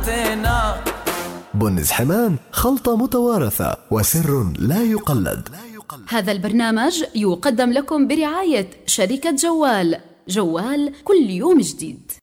بنز حمان، خلطة متوارثة وسر لا يقلد. هذا البرنامج يقدم لكم برعاية شركة جوال كل يوم جديد.